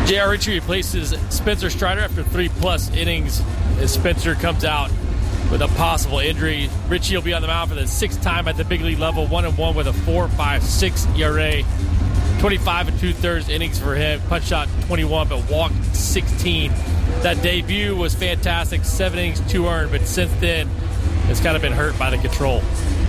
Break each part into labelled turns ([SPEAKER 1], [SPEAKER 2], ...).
[SPEAKER 1] J.R. Ritchie replaces Spencer Strider after 3+ innings as Spencer comes out with a possible injury. Ritchie will be on the mound for the 6th time at the big league level, 1-1 with a 4.56 ERA. 25 2/3 innings for him. Punched out 21, but walked 16. That debut was fantastic. 7 innings, 2 earned, but since then, it's kind of been hurt by the control.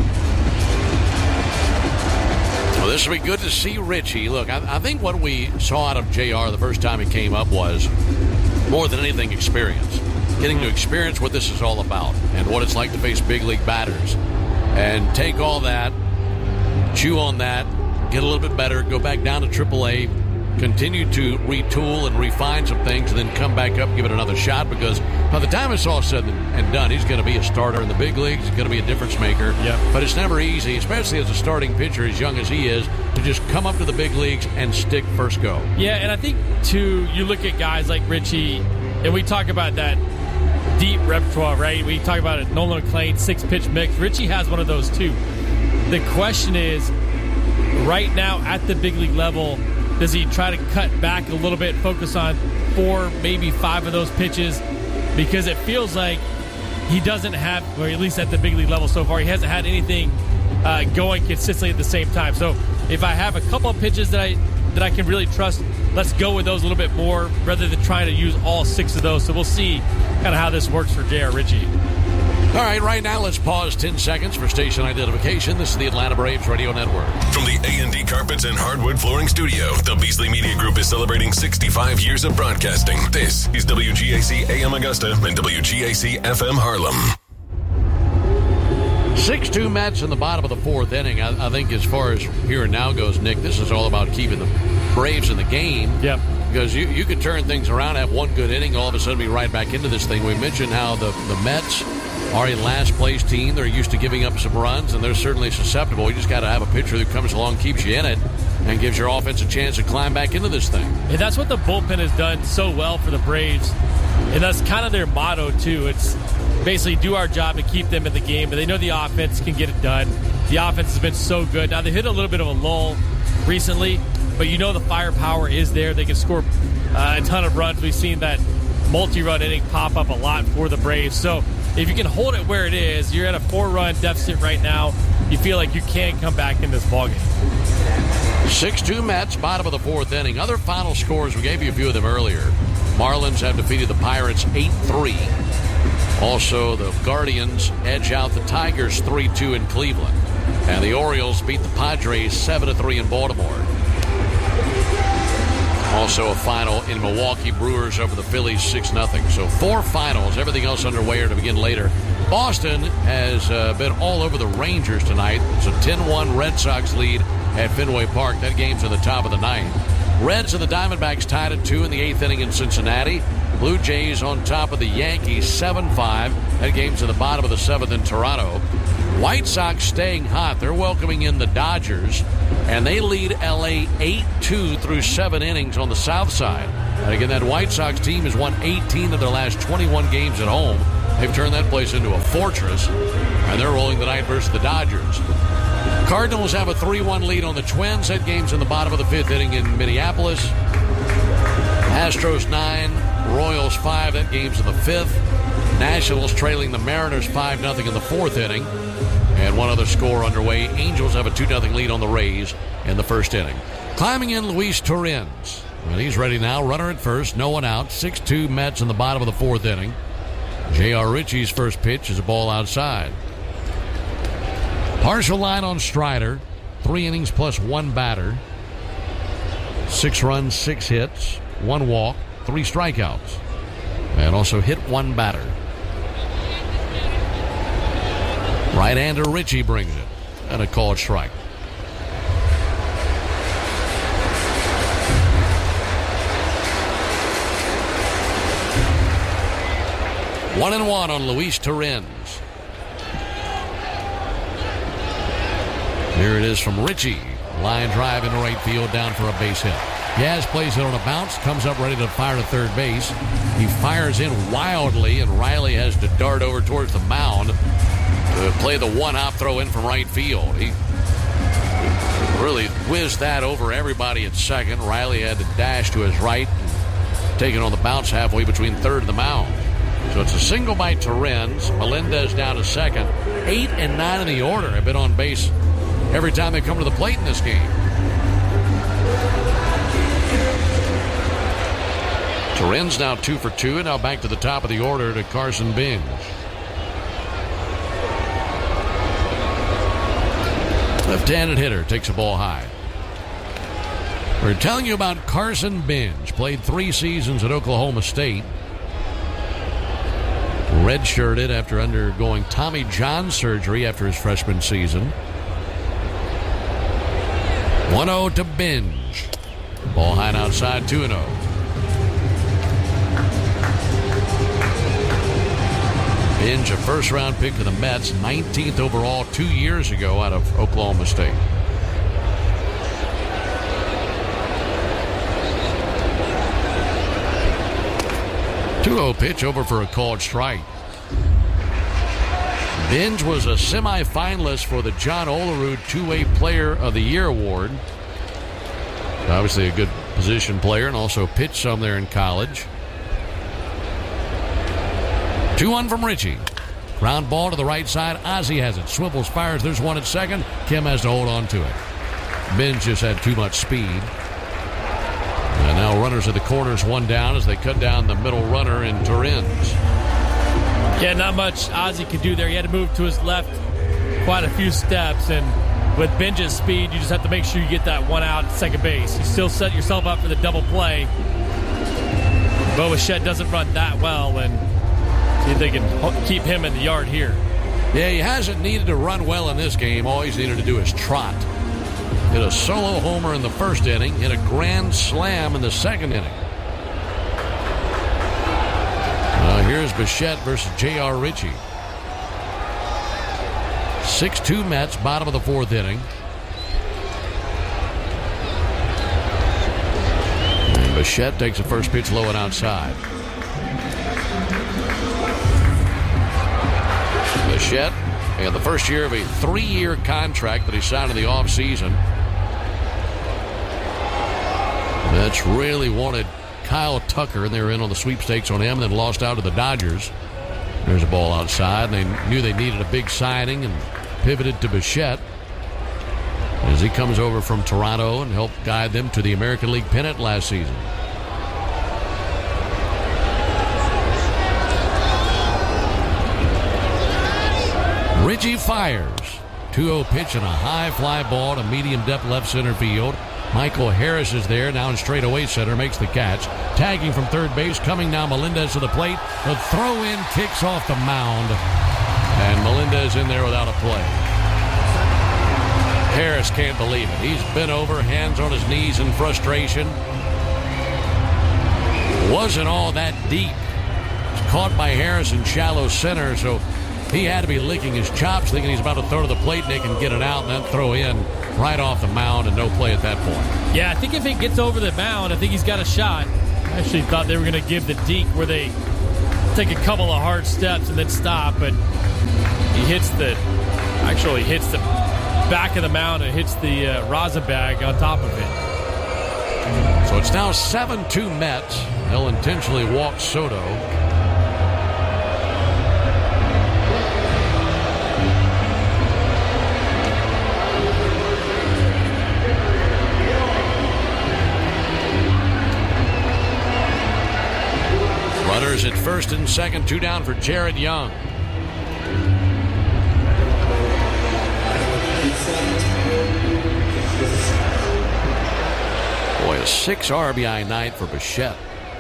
[SPEAKER 2] Well, this will be good to see Ritchie. Look, I think what we saw out of JR the first time he came up was, more than anything, experience. Getting to experience what this is all about and what it's like to face big league batters. And take all that, chew on that, get a little bit better, go back down to AAA, continue to retool and refine some things, and then come back up, give it another shot, because by the time it's all said and done, he's going to be a starter in the big leagues. He's going to be a difference maker.
[SPEAKER 1] Yep.
[SPEAKER 2] But it's never easy, especially as a starting pitcher, as young as he is, to just come up to the big leagues and stick first go.
[SPEAKER 1] Yeah, and I think, too, you look at guys like Ritchie, and we talk about that deep repertoire, right? We talk about a Nolan McLean 6-pitch mix. Ritchie has one of those, too. The question is, right now at the big league level, does he try to cut back a little bit, focus on 4, maybe 5 of those pitches? Because it feels like he doesn't have, or at least at the big league level so far, he hasn't had anything going consistently at the same time. So if I have a couple of pitches that I can really trust, let's go with those a little bit more rather than trying to use all 6 of those. So we'll see kind of how this works for J.R. Ritchie.
[SPEAKER 2] All right, now let's pause 10 seconds for station identification. This is the Atlanta Braves Radio Network.
[SPEAKER 3] From the A&D Carpets and Hardwood Flooring Studio, the Beasley Media Group is celebrating 65 years of broadcasting. This is WGAC AM Augusta and WGAC FM Harlem.
[SPEAKER 2] 6-2 Mets in the bottom of the 4th inning. I think as far as here and now goes, Nick, this is all about keeping the Braves in the game.
[SPEAKER 1] Yep.
[SPEAKER 2] Because you could turn things around, have one good inning, all of a sudden be right back into this thing. We mentioned how the Mets are a last-place team. They're used to giving up some runs, and they're certainly susceptible. You just got to have a pitcher that comes along, keeps you in it, and gives your offense a chance to climb back into this thing.
[SPEAKER 1] And that's what the bullpen has done so well for the Braves. And that's kind of their motto, too. It's basically do our job to keep them in the game, but they know the offense can get it done. The offense has been so good. Now, they hit a little bit of a lull recently, but you know the firepower is there. They can score a ton of runs. We've seen that multi-run inning pop up a lot for the Braves. So if you can hold it where it is, you're at a 4-run deficit right now. You feel like you can come back in this ballgame.
[SPEAKER 2] 6-2 Mets, bottom of the 4th inning. Other final scores, we gave you a few of them earlier. Marlins have defeated the Pirates 8-3. Also, the Guardians edge out the Tigers 3-2 in Cleveland. And the Orioles beat the Padres 7-3 in Baltimore. Also a final in Milwaukee, Brewers over the Phillies 6-0. So 4 finals, everything else underway or to begin later. Boston has been all over the Rangers tonight. It's a 10-1 Red Sox lead at Fenway Park. That game's at the top of the 9th. Reds and the Diamondbacks tied at 2 in the 8th inning in Cincinnati. Blue Jays on top of the Yankees 7-5. That game's at the bottom of the 7th in Toronto. White Sox staying hot. They're welcoming in the Dodgers, and they lead L.A. 8-2 through 7 innings on the south side. And again, that White Sox team has won 18 of their last 21 games at home. They've turned that place into a fortress, and they're rolling tonight versus the Dodgers. Cardinals have a 3-1 lead on the Twins. That game's in the bottom of the 5th inning in Minneapolis. Astros 9, Royals 5. That game's in the 5th. Nationals trailing the Mariners 5-0 in the 4th inning. And one other score underway. Angels have a 2-0 lead on the Rays in the 1st inning. Climbing in, Luis Torrens. And he's ready now. Runner at first, no one out. 6-2 Mets in the bottom of the 4th inning. J.R. Ritchie's first pitch is a ball outside. Partial line on Strider. 3 innings plus 1 batter. 6 runs, 6 hits, 1 walk, 3 strikeouts. And also hit 1 batter. Right-hander Ritchie brings it. And a called strike. One and one on Luis Torrens. Here it is from Ritchie. Line drive into right field, down for a base hit. Yaz plays it on a bounce, comes up ready to fire to third base. He fires in wildly, and Riley has to dart over towards the mound to play the one-hop throw in from right field. He really whizzed that over everybody at second. Riley had to dash to his right, taking on the bounce halfway between third and the mound. So it's a single by Torrens. Melendez down to second. 8 and 9 in the order have been on base every time they come to the plate in this game. Torrens now 2 for 2, and now back to the top of the order to Carson Binge. Left-handed hitter takes a ball high. We're telling you about Carson Binge. Played 3 seasons at Oklahoma State. Redshirted after undergoing Tommy John surgery after his freshman season. 1-0 to Binge. Ball high and outside, 2-0. Binge, a first-round pick of the Mets, 19th overall 2 years ago out of Oklahoma State. Two-0 pitch over for a called strike. Binge was a semifinalist for the John Olerud Two-Way Player of the Year award. Obviously a good position player and also pitched some there in college. 2-1 from Richie. Ground ball to the right side. Ozzie has it. Swivels, fires. There's one at second. Kim has to hold on to it. Binge just had too much speed. And now runners at the corners, 1 down as they cut down the middle runner in Torrens.
[SPEAKER 1] Yeah, not much Ozzie could do there. He had to move to his left quite a few steps, and with Binge's speed, you just have to make sure you get that one out at second base. You still set yourself up for the double play. Bo Bichette doesn't run that well, and see if they can keep him in the yard here.
[SPEAKER 2] Yeah, he hasn't needed to run well in this game. All he's needed to do is trot. Hit a solo homer in the first inning, hit a grand slam in the second inning. Here's Bichette versus J.R. Ritchie. 6-2 Mets, bottom of the 4th inning. And Bichette takes the first pitch low and outside. Bichette had the first year of a 3-year contract that he signed in the offseason. Mets really wanted Kyle Tucker, and they were in on the sweepstakes on him, and then lost out to the Dodgers. There's a ball outside, and they knew they needed a big signing and pivoted to Bichette as he comes over from Toronto and helped guide them to the American League pennant last season. Ritchie fires. 2-0 pitch and a high fly ball to medium depth left center field. Michael Harris is there, now in straightaway center, makes the catch. Tagging from third base, coming now Melendez to the plate. The throw-in kicks off the mound, and Melendez in there without a play. Harris can't believe it. He's bent over, hands on his knees in frustration. Wasn't all that deep. It's caught by Harris in shallow center, so he had to be licking his chops, thinking he's about to throw to the plate and they can get it out and then throw in right off the mound and no play at that point.
[SPEAKER 1] Yeah, I think if it gets over the mound, I think he's got a shot. I actually thought they were going to give the deke where they take a couple of hard steps and then stop, but he hits the back of the mound and hits the rosin bag on top of it.
[SPEAKER 2] So it's now 7-2 Mets. They'll intentionally walk Soto. Runners at first and second, 2 down for Jared Young. Boy, a 6 RBI night for Bichette.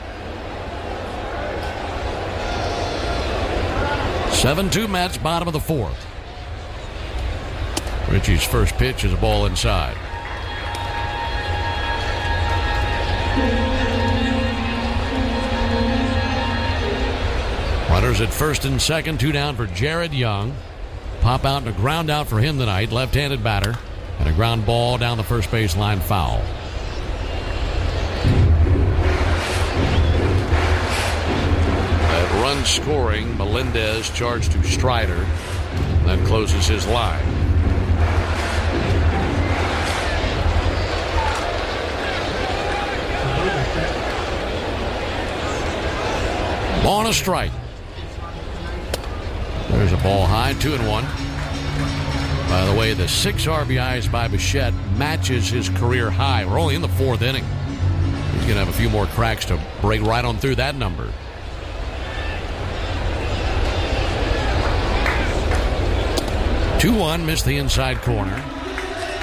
[SPEAKER 2] 7-2 Mets, bottom of the 4th. Ritchie's first pitch is a ball inside. Runners at first and second, 2 down for Jared Young. Pop out and a ground out for him tonight, left-handed batter. And a ground ball down the first base line, foul. That run scoring, Melendez charged to Strider. That closes his line. Ball and a strike. There's a ball high, 2-1. By the way, the 6 RBIs by Bichette matches his career high. We're only in the 4th inning. He's going to have a few more cracks to break right on through that number. Two-one, missed the inside corner.